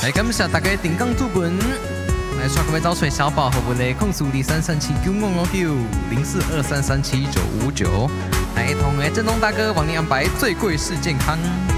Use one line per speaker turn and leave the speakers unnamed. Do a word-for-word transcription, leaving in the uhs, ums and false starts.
来感谢大家定岗主本。来刷各位找出小宝和我的控诉二三三七九五五九零四二三三七九五九，来同来振东大哥帮你安排最贵是健康。